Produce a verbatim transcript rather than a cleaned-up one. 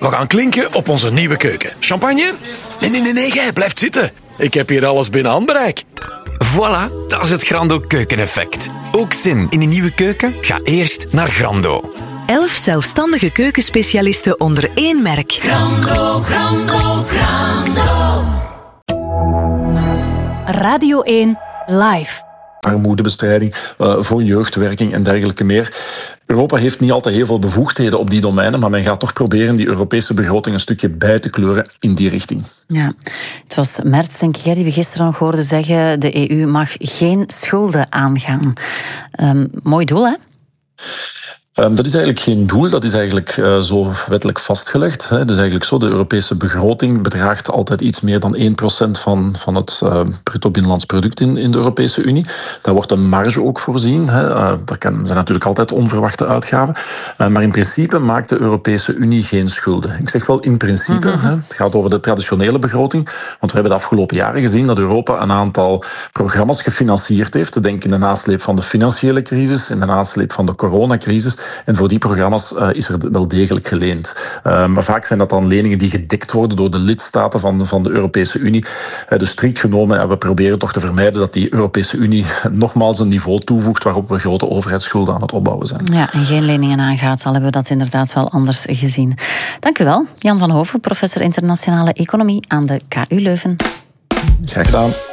we gaan klinken op onze nieuwe keuken. Champagne? Nee, nee, nee, nee, jij blijft zitten. Ik heb hier alles binnen handbereik. Voilà, dat is het Grando keukeneffect. Ook zin in een nieuwe keuken? Ga eerst naar Grando. Elf zelfstandige keukenspecialisten onder één merk. Grando, Grando, Grando. Radio één Live. Armoedebestrijding, uh, voor jeugdwerking en dergelijke meer. Europa heeft niet altijd heel veel bevoegdheden op die domeinen, maar men gaat toch proberen die Europese begroting een stukje bij te kleuren in die richting. Ja, het was Merz, denk ik, die we gisteren nog hoorden zeggen, de E U mag geen schulden aangaan. Um, mooi doel, hè? Um, dat is eigenlijk geen doel, dat is eigenlijk uh, zo wettelijk vastgelegd. Hè. Dus eigenlijk zo, de Europese begroting bedraagt altijd iets meer dan één procent van, van het uh, bruto binnenlands product in, in de Europese Unie. Daar wordt een marge ook voorzien. Hè. Uh, er kan, zijn natuurlijk altijd onverwachte uitgaven. Uh, maar in principe maakt de Europese Unie geen schulden. Ik zeg wel in principe. Mm-hmm. Hè. Het gaat over de traditionele begroting. Want we hebben de afgelopen jaren gezien dat Europa een aantal programma's gefinancierd heeft. Denk in de nasleep van de financiële crisis, in de nasleep van de coronacrisis. En voor die programma's uh, is er wel degelijk geleend. Uh, maar vaak zijn dat dan leningen die gedekt worden door de lidstaten van, van de Europese Unie. Uh, dus strikt genomen, uh, we proberen toch te vermijden dat die Europese Unie nogmaals een niveau toevoegt waarop we grote overheidsschulden aan het opbouwen zijn. Ja, en geen leningen aangaat, al hebben we dat inderdaad wel anders gezien. Dank u wel, Jan van Hoven, professor internationale economie aan de K U Leuven. Graag gedaan.